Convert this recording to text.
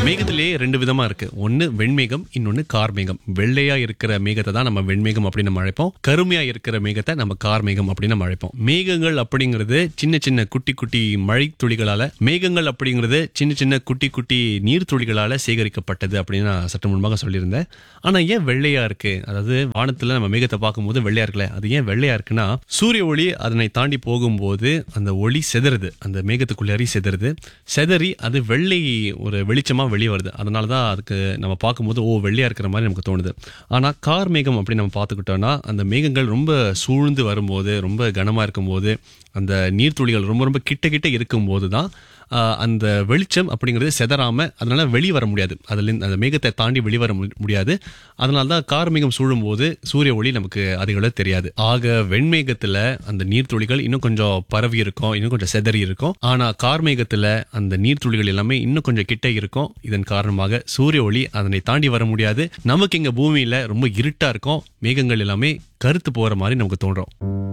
மேகத்திலே ரெண்டு விதமா இருக்கு. ஒன்னு வெண்மேகம், இன்னொன்னு கார்மேகம். வெள்ளையா இருக்கிற மேகத்தை தான் நம்ம வெண்மேகம் அப்படின்னு நம்ம அழைப்போம். கருமையா இருக்கிற மேகத்தை நம்ம கார்மேகம் அப்படின்னு நம்ம அழைப்போம். மேகங்கள் அப்படிங்கிறது சின்ன சின்ன குட்டி குட்டி மழை துளிகளால, மேகங்கள் அப்படிங்கிறது சின்ன சின்ன குட்டி குட்டி நீர் துளிகளால சேகரிக்கப்பட்டது அப்படின்னு நான் சற்று முன்பாக சொல்லியிருந்தேன். ஆனா ஏன் வெள்ளையா இருக்கு? அதாவது வானத்துல நம்ம மேகத்தை பார்க்கும்போது வெள்ளையா இருக்குல்ல, அது ஏன் வெள்ளையா இருக்குன்னா, சூரிய ஒளி அதனை தாண்டி போகும்போது அந்த ஒளி செதறுது, அந்த மேகத்துக்குள்ளேறி செதறுது. செதறி அது வெள்ளை ஒரு வெளிச்சமா வெளியே வருது. அதனாலதான் அதுக்கு நம்ம பார்க்கும்போது வெள்ளையா இருக்கிற மாதிரி நமக்கு தோணுது. ஆனா கார் மேகம் அப்படின்னு நம்ம பார்த்துக்கிட்டோம்னா, அந்த மேகங்கள் ரொம்ப சூழ்ந்து வரும்போது, ரொம்ப கனமா இருக்கும்போது, அந்த நீர்த்துளிகள் ரொம்ப ரொம்ப கிட்ட கிட்ட இருக்கும்போது தான் அந்த வெளிச்சம் அப்படிங்கிறது செதறாம அதனால வெளியே வர முடியாது. அதுல அந்த மேகத்தை தாண்டி வெளிவர முடியாது. அதனால்தான் கார் மேகம் சூழும் போது சூரிய ஒளி நமக்கு அதிகளவு தெரியாது. ஆக வெண்மேகத்துல அந்த நீர்த்துளிகள் இன்னும் கொஞ்சம் பரவி இருக்கும், இன்னும் கொஞ்சம் செதறி இருக்கும். ஆனா கார் மேகத்துல அந்த நீர்த்துளிகள் எல்லாமே இன்னும் கொஞ்சம் கிட்ட இருக்கும். இதன் காரணமாக சூரிய ஒளி அதனை தாண்டி வர முடியாது. நமக்கு இங்க பூமியில ரொம்ப இருட்டா இருக்கும். மேகங்கள் எல்லாமே கருத்து போற மாதிரி நமக்கு தோன்றும்.